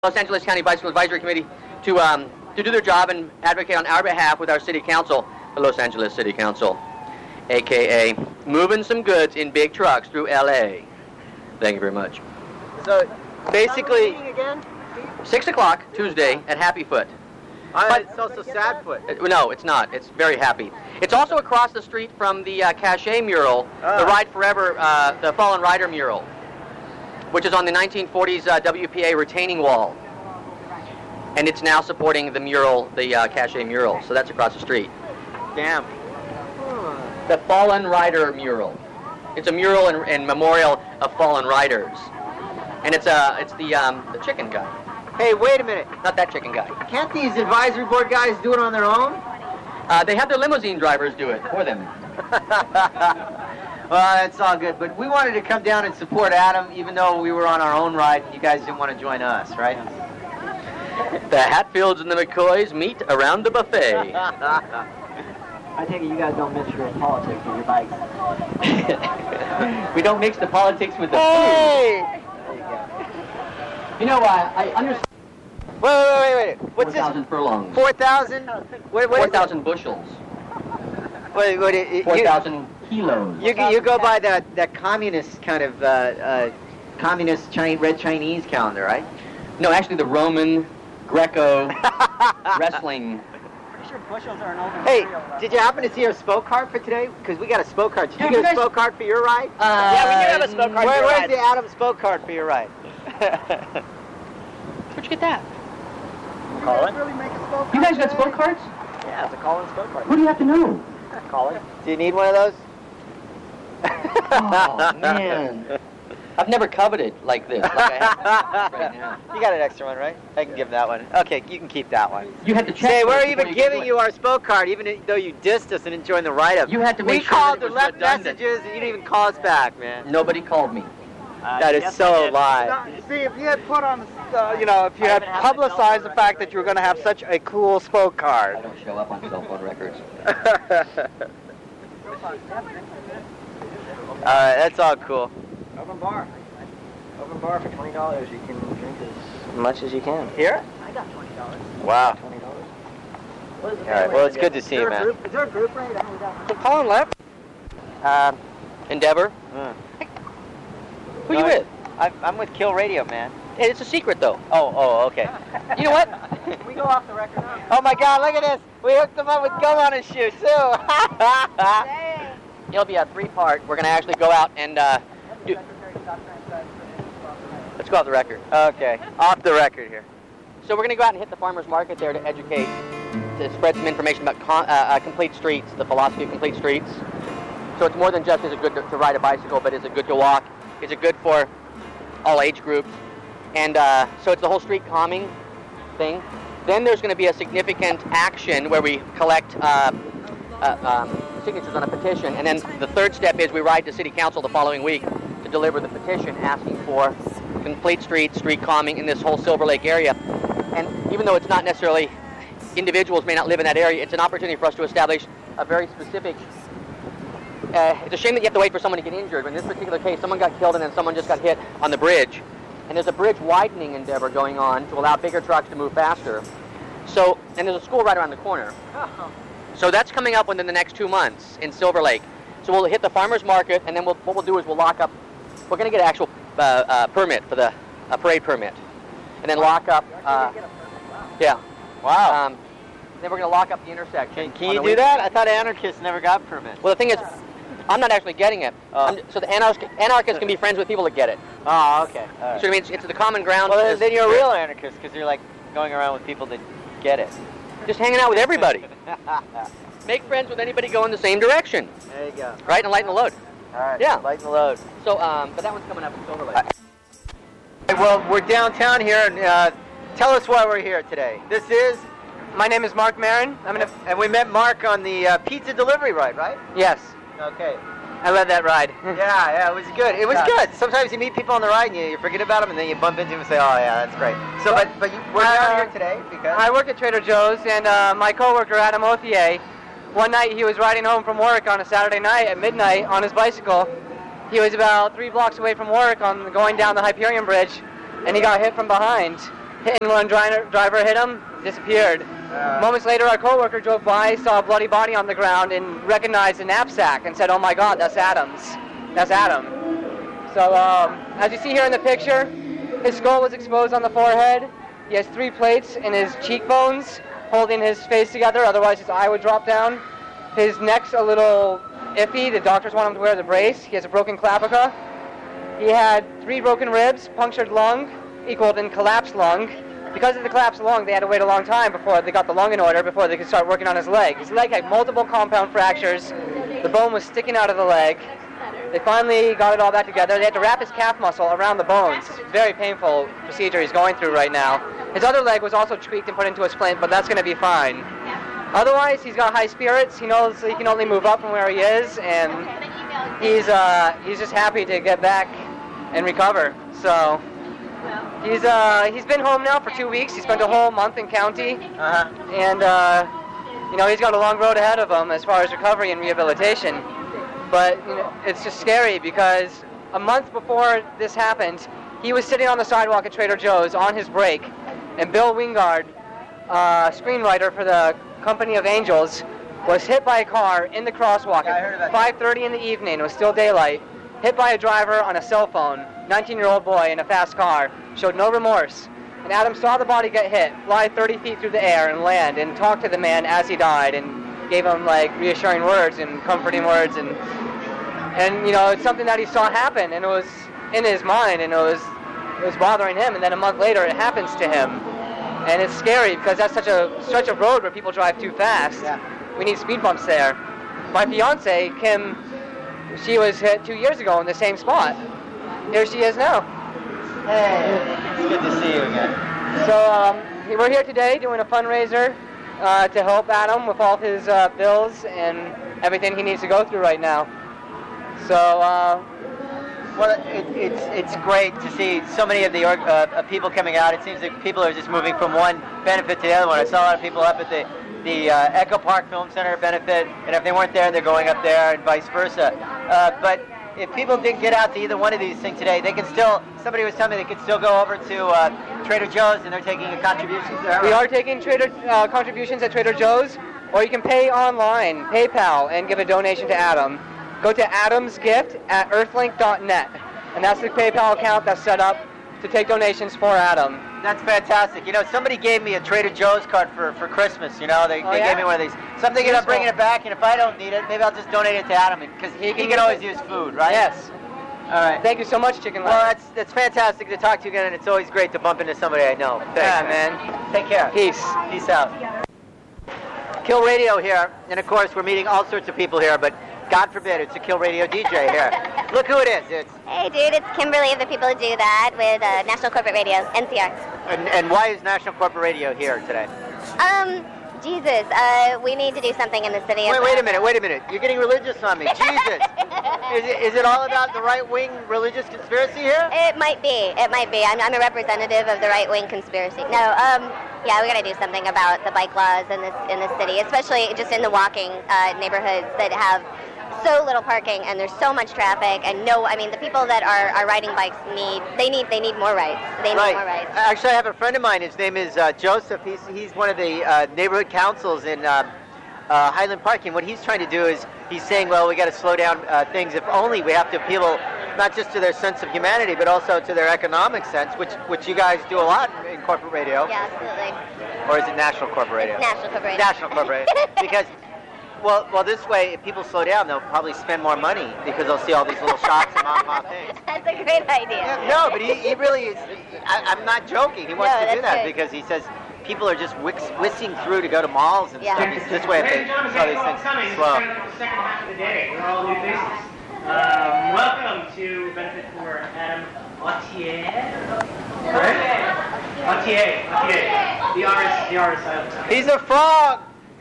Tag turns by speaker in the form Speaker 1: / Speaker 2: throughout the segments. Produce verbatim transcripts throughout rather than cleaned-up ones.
Speaker 1: Los Angeles County Bicycle Advisory Committee to um, to do their job and advocate on our behalf with our city council, the Los Angeles City Council, a k a moving some goods in big trucks through L A. Thank you very much.
Speaker 2: So, basically,
Speaker 3: again?
Speaker 1: six o'clock Tuesday at Happy Foot.
Speaker 2: Uh,
Speaker 1: But-
Speaker 2: it's also Sadfoot.
Speaker 1: Uh, No, it's not. It's very happy. It's also across the street from the uh, Cache mural,
Speaker 2: Ah.
Speaker 1: the Ride Forever, uh, the Fallen Rider mural, which is on the nineteen forties uh, W P A retaining wall. And it's now supporting the mural, the uh, Cache mural. So that's across the street.
Speaker 2: Damn.
Speaker 1: The Fallen Rider mural. It's a mural in, in memorial of fallen riders. And it's uh, it's the um, the chicken guy.
Speaker 2: Hey, wait a minute.
Speaker 1: Not that chicken guy.
Speaker 2: Can't these advisory board guys do it on their own?
Speaker 1: Uh, they have their limousine drivers do it for them.
Speaker 2: Well, that's all good. But we wanted to come down and support Adam, even though we were on our own ride. You guys didn't want to join us, right?
Speaker 1: The Hatfields and the McCoys meet around the buffet.
Speaker 3: I take it you guys don't mix your politics with your bikes.
Speaker 1: We don't mix the politics with the
Speaker 2: Hey!
Speaker 3: There you go.
Speaker 1: food. You know, I, I understand.
Speaker 2: Wait, wait, wait, wait. What's
Speaker 1: four thousand furlongs.
Speaker 2: this? four thousand? What, what
Speaker 1: four
Speaker 2: is
Speaker 1: thousand bushels.
Speaker 2: it? Wait, wait, it- it-
Speaker 1: four
Speaker 2: you-
Speaker 1: thousand kilos.
Speaker 2: You, you go by that, that communist kind of, uh, uh, communist Chinese, red Chinese calendar, right?
Speaker 1: No, actually the Roman, Greco, wrestling.
Speaker 3: Pretty sure bushels are an open
Speaker 2: Hey,
Speaker 3: cereal, right?
Speaker 2: did you happen to see our spoke card for today? Because we got a spoke card. Did
Speaker 1: Yeah,
Speaker 2: you
Speaker 1: you
Speaker 2: get a
Speaker 1: guys-
Speaker 2: spoke card for your ride?
Speaker 1: Uh,
Speaker 3: Yeah, we do have a spoke card.
Speaker 2: Where,
Speaker 3: for your
Speaker 2: where's
Speaker 3: ride.
Speaker 2: the Adam spoke card for your ride?
Speaker 1: Where'd you get that?
Speaker 3: Colin? Really make a spoke
Speaker 1: You guys
Speaker 3: card
Speaker 1: got spoke
Speaker 3: today?
Speaker 1: cards?
Speaker 3: Yeah, it's a Colin spoke card.
Speaker 1: Who do you have to know?
Speaker 3: Colin?
Speaker 2: Do you need one of those?
Speaker 1: Oh, man. I've never coveted like this, like I have right now.
Speaker 2: You got an extra one, right? I can give that one. Okay, you can keep that one.
Speaker 1: You had to check.
Speaker 2: Say,
Speaker 1: first
Speaker 2: we're
Speaker 1: before
Speaker 2: even
Speaker 1: you could
Speaker 2: giving
Speaker 1: do it.
Speaker 2: you our spoke card, even though you dissed us and didn't join the write-up.
Speaker 1: You had to
Speaker 2: We
Speaker 1: make sure
Speaker 2: called
Speaker 1: that it
Speaker 2: or
Speaker 1: was
Speaker 2: left
Speaker 1: redundant.
Speaker 2: messages, and you didn't even call us back, man.
Speaker 1: Nobody called me.
Speaker 3: Uh,
Speaker 2: That is
Speaker 3: yes,
Speaker 2: so
Speaker 3: I
Speaker 2: a
Speaker 3: did.
Speaker 2: lie.
Speaker 4: See, if you had put on, uh, you know, if you
Speaker 3: I
Speaker 4: had
Speaker 3: even have my
Speaker 4: publicized the
Speaker 3: cell phone
Speaker 4: fact that you were going to have such a cool spoke
Speaker 1: I
Speaker 4: card.
Speaker 1: don't show up on cell phone records.
Speaker 2: All right, that's all cool.
Speaker 3: Open bar. Open bar for twenty dollars. You can drink as much as you can.
Speaker 2: Here?
Speaker 3: I got twenty dollars.
Speaker 2: Wow.
Speaker 3: Twenty dollars.
Speaker 2: All right, well, it's good to see you, man.
Speaker 3: Is there a group rate? I mean,
Speaker 4: Colin left.
Speaker 2: Um,
Speaker 1: Endeavor.
Speaker 2: mm.
Speaker 1: Who you
Speaker 2: No,
Speaker 1: with?
Speaker 2: I, I'm with Kill Radio, man.
Speaker 1: Hey, it's a secret though.
Speaker 2: Oh, oh, okay.
Speaker 1: You know what?
Speaker 3: we go off the record now.
Speaker 2: Oh my God, look at this. We hooked him up with gum on his shoe, too.
Speaker 1: It'll be a three-part. We're gonna actually go out and uh, do. Let's go off the record.
Speaker 2: Okay, off the record here.
Speaker 1: So we're gonna go out and hit the farmers market there to educate, to spread some information about con- uh, uh, complete streets, the philosophy of complete streets. So it's more than just is it good to, to ride a bicycle, but is it good to walk? Is it good for all age groups? And uh, so it's the whole street calming thing. Then there's going to be a significant action where we collect uh, uh, um, signatures on a petition, and then the third step is we ride to City Council the following week to deliver the petition asking for complete streets, street calming in this whole Silver Lake area. And even though it's not necessarily, individuals may not live in that area, it's an opportunity for us to establish a very specific. Uh, it's a shame that you have to wait for someone to get injured. In this particular case, someone got killed and then someone just got hit on the bridge. And there's a bridge widening endeavor going on to allow bigger trucks to move faster. So, and there's a school right around the corner. So that's coming up within the next two months in Silver Lake. So we'll hit the farmers market, and then we'll, what we'll do is we'll lock up. We're going to get an actual uh, uh, permit for the uh, parade permit, and then lock up. Uh, yeah.
Speaker 2: Wow.
Speaker 1: Um, then we're going to lock up the intersection.
Speaker 2: Can,
Speaker 1: on
Speaker 2: can
Speaker 1: the
Speaker 2: you do
Speaker 1: week-
Speaker 2: that? I thought anarchists never got permits.
Speaker 1: Well, the thing is, I'm not actually getting it.
Speaker 2: Oh.
Speaker 1: I'm, so the anarch- anarchists can be friends with people that get it.
Speaker 2: Oh, okay. All right.
Speaker 1: So I mean, it's, it's the common ground.
Speaker 2: Well, then,
Speaker 1: is-
Speaker 2: then you're a real anarchist because you're like going around with people that get it.
Speaker 1: Just hanging out with everybody. Make friends with anybody going the same direction,
Speaker 2: There you go.
Speaker 1: right? And lighten the load.
Speaker 2: All right.
Speaker 1: Yeah.
Speaker 2: Lighten the load.
Speaker 1: So, um, but that one's coming up in Silver Lake.
Speaker 2: All right, well, we're downtown here, and uh, tell us why we're here today. This is,
Speaker 4: My name is Mark Marin. I'm gonna.
Speaker 2: and we met Mark on the uh, pizza delivery ride, right?
Speaker 4: Yes,
Speaker 2: Okay.
Speaker 4: I led that ride.
Speaker 2: Yeah, yeah, it was good. It was
Speaker 4: Yeah.
Speaker 2: good. Sometimes you meet people on the ride and you, you forget about them, and then you bump into them and say, "Oh yeah, that's great." So, but but you, we're
Speaker 4: Uh,
Speaker 2: down here today because
Speaker 4: I work at Trader Joe's, and uh, my coworker Adam Othier, one night he was riding home from work on a Saturday night at midnight on his bicycle. He was about three blocks away from work on going down the Hyperion Bridge, and he got hit from behind. hit and run driver, driver hit him, disappeared.
Speaker 2: Uh,
Speaker 4: Moments later, our coworker drove by, saw a bloody body on the ground, and recognized a knapsack and said, "Oh my God, that's Adam's. That's Adam." So, um, as you see here in the picture, his skull was exposed on the forehead. He has three plates in his cheekbones, holding his face together. Otherwise, his eye would drop down. His neck's a little iffy. The doctors want him to wear the brace. He has a broken clavicle. He had three broken ribs, punctured lung, equaled in collapsed lung. Because of the collapsed lung, they had to wait a long time before they got the lung in order, before they could start working on his leg. His leg had multiple compound fractures. The bone was sticking out of the leg. They finally got it all back together. They had to wrap his calf muscle around the bones. It's a very painful procedure he's going through right now. His other leg was also tweaked and put into a splint, but that's going to be fine. Otherwise, he's got high spirits. He knows he can only move up from where he is, and he's uh, he's just happy to get back and recover. So he's uh, he's been home now for two weeks. He spent a whole month in county,
Speaker 2: Uh-huh.
Speaker 4: and uh, you know he's got a long road ahead of him as far as recovery and rehabilitation. But you know, it's just scary because a month before this happened, he was sitting on the sidewalk at Trader Joe's on his break, and Bill Wingard, uh, screenwriter for the Company of Angels, was hit by a car in the crosswalk
Speaker 2: Yeah, I heard about
Speaker 4: at five thirty in the evening. It was still daylight. Hit by a driver on a cell phone, nineteen-year-old boy in a fast car, showed no remorse. And Adam saw the body get hit, fly thirty feet through the air and land, and talked to the man as he died, and gave him like reassuring words and comforting words, and and you know it's something that he saw happen, and it was in his mind, and it was it was bothering him. And then a month later, it happens to him, and it's scary because that's such a stretch of road where people drive too fast.
Speaker 2: Yeah.
Speaker 4: We need speed bumps there. My fiance Kim, she was hit two years ago in the same spot. Here she is now.
Speaker 2: Hey, it's good to see you again.
Speaker 4: So um, we're here today doing a fundraiser uh, to help Adam with all his uh, bills and everything he needs to go through right now. So, uh,
Speaker 2: Well, it, it's it's great to see so many of the org, uh, uh, people coming out. It seems like people are just moving from one benefit to the other one. I saw a lot of people up at the the uh, Echo Park Film Center benefit, and if they weren't there, they're going up there, and vice versa. Uh, but if people didn't get out to either one of these things today, they can still. Somebody was telling me they could still go over to uh, Trader Joe's, and they're taking a contribution there.
Speaker 4: we are taking Trader uh, contributions at Trader Joe's, or you can pay online, PayPal, and give a donation to Adam. Go to Adam's Gift at earthlink dot net, and that's the PayPal account that's set up to take donations for Adam.
Speaker 2: That's fantastic. You know, somebody gave me a Trader Joe's card for, for Christmas. You know, they,
Speaker 4: Oh,
Speaker 2: they
Speaker 4: yeah?
Speaker 2: gave me one of these. So I'm thinking of bringing it back, and if I don't need it, maybe I'll just donate it to Adam, because he, he
Speaker 4: can
Speaker 2: can
Speaker 4: use
Speaker 2: always
Speaker 4: it.
Speaker 2: use food, right?
Speaker 4: Yes.
Speaker 2: All right.
Speaker 4: Thank you so much, Chicken
Speaker 2: Well,
Speaker 4: Leg.
Speaker 2: that's that's fantastic to talk to you again, and it's always great to bump into somebody I know. Thanks,
Speaker 4: Yeah, man.
Speaker 2: Take care.
Speaker 4: Peace.
Speaker 2: Peace out. Kill Radio here, and of course we're meeting all sorts of people here, but God forbid it's a Kill Radio D J here. Look who it is. It's
Speaker 5: Hey, dude, it's Kimberly of the People Who Do That with uh, National Corporate Radio, N C R.
Speaker 2: and, and why is National Corporate Radio here today?
Speaker 5: Um, Jesus, uh, we need to do something in the city.
Speaker 2: Wait,
Speaker 5: of,
Speaker 2: wait a minute, wait a minute. You're getting religious on me. Jesus. Is it, is it all about the right-wing religious conspiracy here?
Speaker 5: It might be. It might be. I'm, I'm a representative of the right-wing conspiracy. No, um, yeah, we got to do something about the bike laws in this in the city, especially just in the walking uh, neighborhoods that have so little parking and there's so much traffic and no, I mean the people that are, are riding bikes need they need they need more rights. They need
Speaker 2: Right.
Speaker 5: more rights.
Speaker 2: Actually, I have a friend of mine. His name is uh, Joseph. He's he's one of the uh, neighborhood councils in uh, uh, Highland Park. And what he's trying to do is he's saying, well, we got to slow down uh, things. If only we have to appeal not just to their sense of humanity, but also to their economic sense, which which you guys do a lot in, in corporate radio.
Speaker 5: Yeah, absolutely.
Speaker 2: Or is it National Corporate Radio?
Speaker 5: National Corporate Radio.
Speaker 2: National Corporate Radio. Because. Well, well, this way, if people slow down, they'll probably spend more money because they'll see all these little shops and mom and pop things.
Speaker 5: That's a great idea.
Speaker 2: Yeah, no, but he, he really is. I, I'm not joking. He wants
Speaker 5: No,
Speaker 2: to do
Speaker 5: that's
Speaker 2: that
Speaker 5: good.
Speaker 2: because he says people are just whix, whizzing through to go to malls and
Speaker 5: Yeah.
Speaker 2: stuff. It's this way if they saw these things slow.
Speaker 6: The second half of the day. We're all new faces. Um, welcome to benefit for Adam Autier. Right? Autier. Autier. The R is the R is silent.
Speaker 2: He's a frog.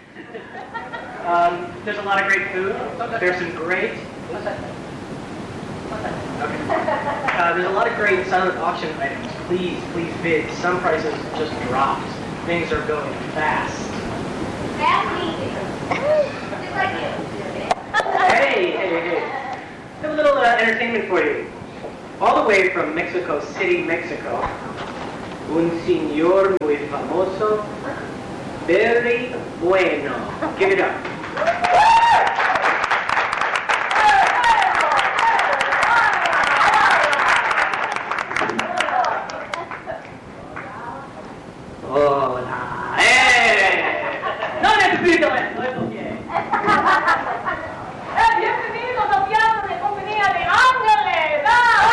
Speaker 6: Um, there's a lot of great food. There's some great. Okay. Uh, there's a lot of great silent auction items. Please, please bid. Some prices just dropped. Things are going fast. Hey, hey, hey. I have a little uh, entertainment for you. All the way from Mexico City, Mexico, un señor muy famoso, very bueno. Give it up. Hola. ¡Eh! No necesito esto, eso bien.
Speaker 7: Bienvenidos a Teatro de Compañía de Ángeles.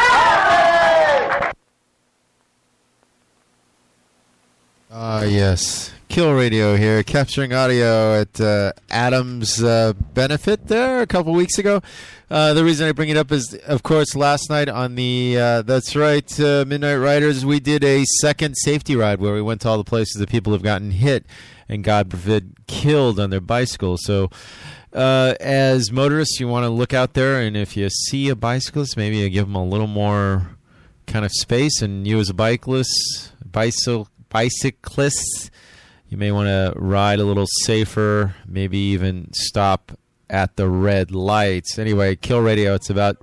Speaker 8: Ah, yes. Kill Radio here, capturing audio at uh, Adam's uh, benefit there a couple weeks ago. Uh, the reason I bring it up is, of course, last night on the, uh, that's right, uh, Midnight Riders, we did a second safety ride where we went to all the places that people have gotten hit and, God forbid, killed on their bicycles. So uh, as motorists, you want to look out there, and if you see a bicyclist, maybe you give them a little more kind of space, and you as a bicyclist, bicycle, bicyclists, you may want to ride a little safer, maybe even stop at the red lights. Anyway, Kill Radio, it's about...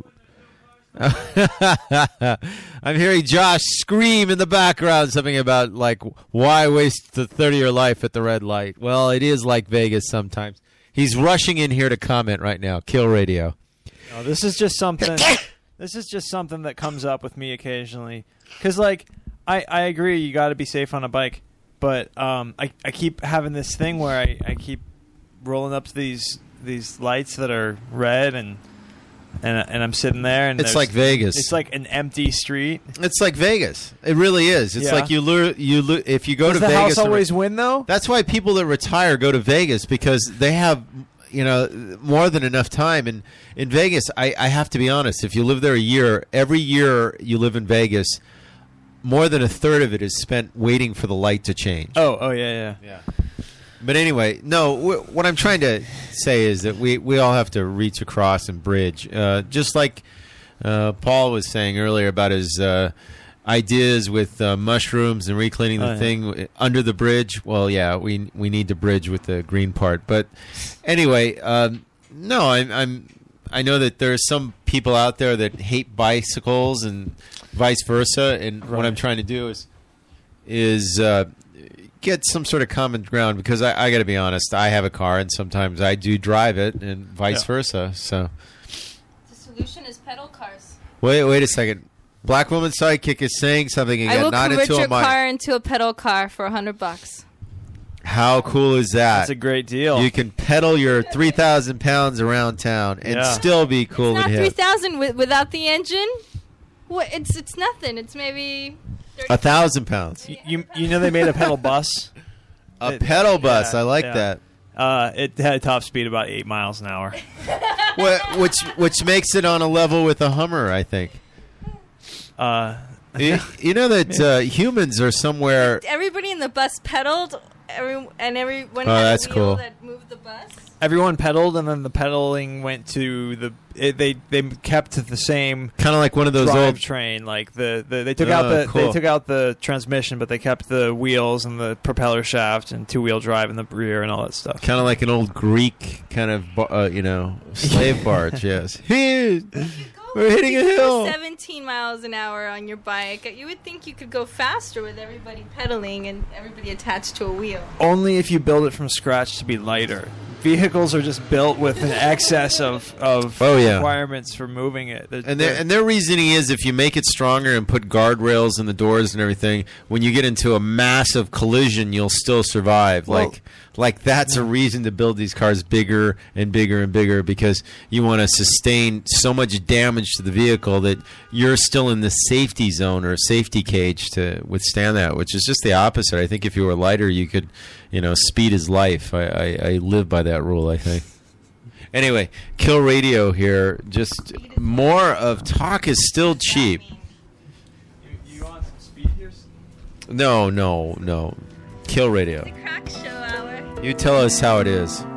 Speaker 8: I'm hearing Josh scream in the background something about, like, why waste the thirty-year life at the red light? Well, it is like Vegas sometimes. He's rushing in here to comment right now. Kill Radio.
Speaker 9: No, this is just something... this is just something that comes up with me occasionally. Because, like, I, I agree you got to be safe on a bike. But um, I, I keep having this thing where I, I keep rolling up to these these lights that are red, and and and I'm sitting there, and
Speaker 8: it's like Vegas.
Speaker 9: It's like an empty street.
Speaker 8: It's like Vegas. It really is. It's
Speaker 9: yeah.
Speaker 8: like you lure you lo- if you go
Speaker 9: Does
Speaker 8: to
Speaker 9: the
Speaker 8: Vegas.
Speaker 9: House always win though?
Speaker 8: That's why people that retire go to Vegas, because they have, you know, more than enough time. And in Vegas, I, I have to be honest. If you live there a year, every year you live in Vegas, more than a third of it is spent waiting for the light to change.
Speaker 9: Oh, oh yeah, yeah,
Speaker 8: yeah. But anyway, no. W- what I'm trying to say is that we, we all have to reach across and bridge, uh, just like uh, Paul was saying earlier about his uh, ideas with uh, mushrooms and recleaning the
Speaker 9: oh, yeah.
Speaker 8: thing under the bridge. Well, yeah, we we need to bridge with the green part. But anyway, um, no, I'm, I'm I know that there are some people out there that hate bicycles and vice versa, and right. what I'm trying to do is is uh, get some sort of common ground, because I, I got to be honest, I have a car and sometimes I do drive it, and vice yeah. versa. So
Speaker 10: the solution is pedal cars.
Speaker 8: Wait, wait a second. Black Woman Sidekick is saying something again.
Speaker 10: I will
Speaker 8: not
Speaker 10: convert
Speaker 8: into
Speaker 10: your
Speaker 8: a mic.
Speaker 10: car into a pedal car for a hundred bucks.
Speaker 8: How cool is that?
Speaker 9: That's a great deal.
Speaker 8: You can pedal your three thousand pounds around town and
Speaker 9: yeah.
Speaker 8: still be cool
Speaker 10: it's
Speaker 8: and
Speaker 10: not
Speaker 8: hip.
Speaker 10: three thousand with, without the engine. What? It's it's nothing. It's maybe
Speaker 8: a thousand pounds.
Speaker 9: You, you you know they made a pedal bus.
Speaker 8: A
Speaker 9: it,
Speaker 8: pedal bus.
Speaker 9: Yeah,
Speaker 8: I like
Speaker 9: yeah.
Speaker 8: that.
Speaker 9: Uh, it had a top speed about eight miles an hour.
Speaker 8: What, which which makes it on a level with a Hummer, I think.
Speaker 9: Uh,
Speaker 8: you, you know that uh, humans are somewhere.
Speaker 10: Everybody in the bus pedaled, every, and everyone
Speaker 8: Oh,
Speaker 10: had
Speaker 8: that's
Speaker 10: a wheel
Speaker 8: cool.
Speaker 10: that moved the bus.
Speaker 9: Everyone pedaled, and then the pedaling went to the. It, they they kept to the same
Speaker 8: kind of like one of those old
Speaker 9: train. Like the, the they took
Speaker 8: Oh,
Speaker 9: out the
Speaker 8: cool.
Speaker 9: they took out the transmission, but they kept the wheels and the propeller shaft and two wheel drive in the rear and all that stuff.
Speaker 8: kind of like an old Greek kind of bar- uh, you know slave barge. Yes, Here, we're hitting a
Speaker 10: If you
Speaker 8: hill.
Speaker 10: go seventeen miles an hour on your bike, you would think you could go faster with everybody pedaling and everybody attached to a wheel.
Speaker 9: Only if you build it from scratch to be lighter. Vehicles are just built with an excess of, of
Speaker 8: Oh, yeah.
Speaker 9: requirements for moving it. They're-
Speaker 8: And their
Speaker 9: they're-
Speaker 8: and their reasoning is, if you make it stronger and put guardrails in the doors and everything, when you get into a massive collision, you'll still survive.
Speaker 9: Well-
Speaker 8: like like that's a reason to build these cars bigger and bigger and bigger, because you want to sustain so much damage to the vehicle that you're still in the safety zone or safety cage to withstand that, which is just the opposite. I think if you were lighter, you could, you know, speed is life. I, I, I live by that rule, I think. Anyway, Kill Radio here. Just more of talk is still cheap.
Speaker 9: You, you want some speed here?
Speaker 8: No, no, no. Kill Radio.
Speaker 10: The crack show hour.
Speaker 8: You tell us how it is.